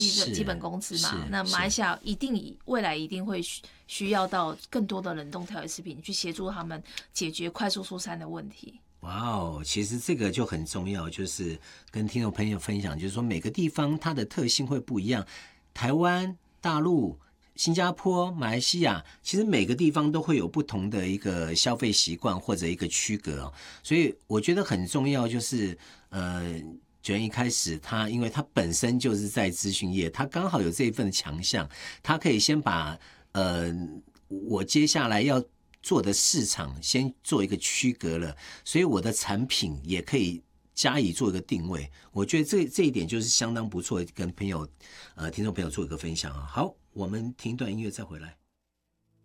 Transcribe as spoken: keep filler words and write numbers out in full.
基本基本工资嘛。那马来西亚一定未来一定会需要到更多的冷冻调理食品去协助他们解决快速出餐的问题。 哇哦，其实这个就很重要，就是跟听众朋友分享，就是说每个地方它的特性会不一样。台湾、大陆、新加坡、马来西亚，其实每个地方都会有不同的一个消费习惯或者一个区隔哦。所以我觉得很重要，就是呃。九元一开始他因为他本身就是在资讯业，他刚好有这一份强项，他可以先把呃我接下来要做的市场先做一个区隔了，所以我的产品也可以加以做一个定位。我觉得这这一点就是相当不错，跟朋友呃听众朋友做一个分享啊。好，我们听一段音乐再回来。